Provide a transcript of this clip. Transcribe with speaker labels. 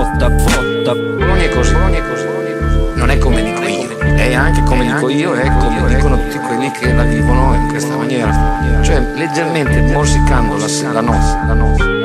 Speaker 1: Non è così, non è come dico io, è anche come dico io, è come dicono tutti quelli che la vivono in questa maniera, cioè leggermente morsicando la notte.